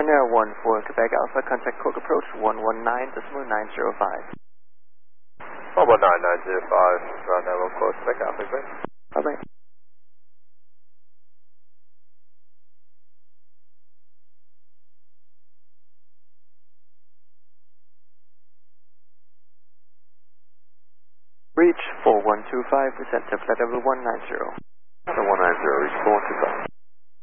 Air 14 Quebec Alpha, contact Cork approach 119.905. 119.905, ground level 4 Quebec Alpha, great. Bye-bye. Reach 4125, descent to flight level 190. So 190, reach 4125.